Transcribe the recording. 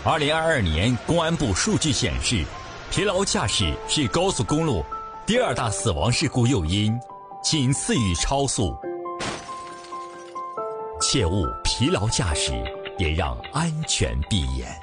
2022年公安部数据显示，疲劳驾驶是高速公路第2大死亡事故诱因，仅次于超速。切勿疲劳驾驶，也让安全闭眼。